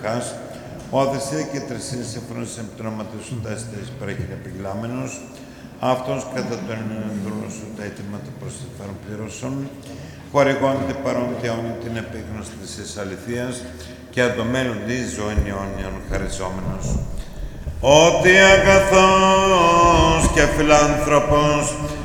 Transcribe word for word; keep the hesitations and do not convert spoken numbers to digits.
Αρχάς, ο Αδεσία και Τρεσίνη σύμφωνος εμπτυνόματος σου τέσσερις παρέχει επιγλάμενος, αυτός κατά τον ενδρόνο σου τα αιτήματα προς τη πλήρωσον, χορηγώνεται παρόντια όνει την επίγνωση της αληθείας και αντομένων της ζωήν αιώνιων χαριζόμενος. Ότι αγαθός και φιλάνθρωπος